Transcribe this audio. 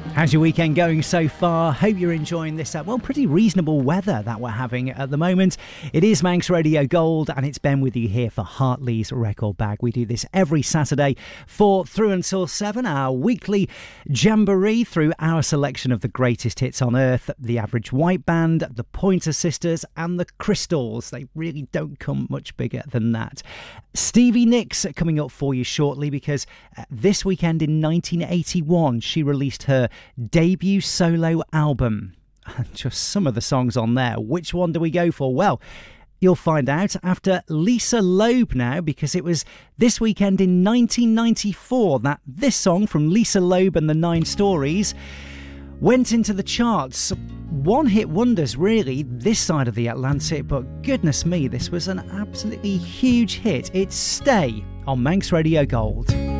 How's your weekend going so far? Hope you're enjoying this, pretty reasonable weather that we're having at the moment. It is Manx Radio Gold, and it's Ben with you here for Hartley's Record Bag. We do this every Saturday through until 7, our weekly jamboree through our selection of the greatest hits on earth, the Average White Band, the Pointer Sisters, and the Crystals. They really don't come much bigger than that. Stevie Nicks coming up for you shortly, because this weekend in 1981, she released her debut solo album. Just some of the songs on there. Which one do we go for? Well, you'll find out after Lisa Loeb now, because it was this weekend in 1994 that this song from Lisa Loeb and the Nine Stories went into the charts. One-hit wonders, really, this side of the Atlantic, but goodness me, this was an absolutely huge hit. It's Stay on Manx Radio Gold.